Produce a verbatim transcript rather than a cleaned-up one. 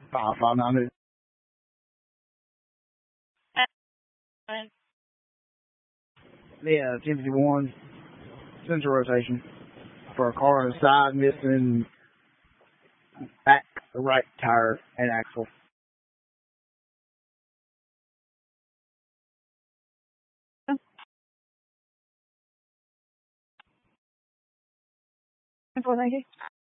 Five five nine. Yeah, ten fifty-one. Central rotation for a car on the side missing back, the right tire, and axle. Thank you.